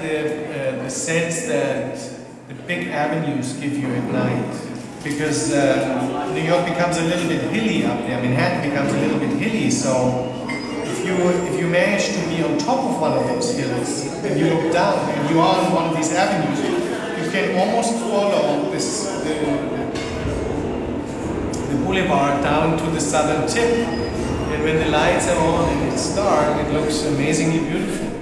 the sense that the big avenues give you at night, because New York becomes a little bit hilly up there. Manhattan becomes a little bit hilly, so if you manage to be on top of one of those hills and you look down and you are on one of these avenues, you can almost follow the boulevard down to the southern tip. And when the lights are on and it's dark, it looks amazingly beautiful.